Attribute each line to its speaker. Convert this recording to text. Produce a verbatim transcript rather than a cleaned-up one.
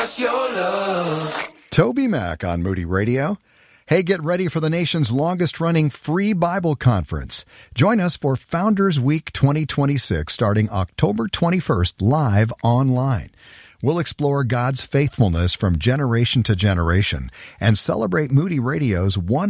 Speaker 1: Toby Mac on Moody Radio. Hey, get ready for the nation's longest-running free Bible conference. Join us for Founders Week twenty twenty-six starting October twenty-first live online. We'll explore God's faithfulness from generation to generation and celebrate Moody Radio's one